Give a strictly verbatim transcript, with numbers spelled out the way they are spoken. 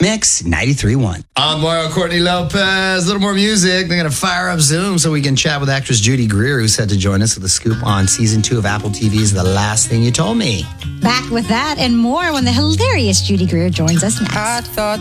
Mix ninety-three point one. I'm Mario Courtney Lopez. A little more music. They're going to fire up Zoom so we can chat with actress Judy Greer, who's set to join us with a scoop on season two of Apple T V's The Last Thing You Told Me. Back with that and more when the hilarious Judy Greer joins us next. I thought